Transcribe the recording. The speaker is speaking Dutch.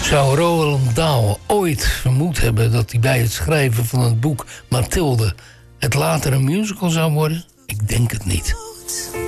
Zou Roald Dahl ooit vermoed hebben dat hij bij het schrijven van het boek Mathilde het later een musical zou worden? Ik denk het niet.